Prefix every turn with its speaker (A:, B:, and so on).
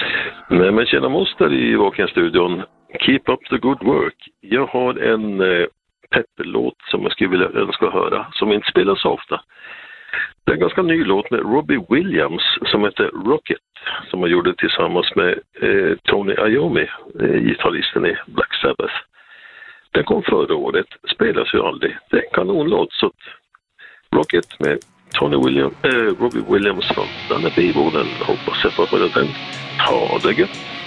A: Nej, men tjena moster i Vaken-studion. Keep up the good work. Jag har en pepperlåt som jag skulle vilja önska höra, som inte spelas så ofta. Det är en ganska ny låt med Robbie Williams som heter Rocket, som han gjorde tillsammans med Tony Iommi, gitarristen i Black Sabbath. Den kom förra året, spelas ju aldrig. Det är en kanonlåt, så Rocket med Robbie Williams från Danne Biboden. Hoppas jag får höra den. Ha det gött!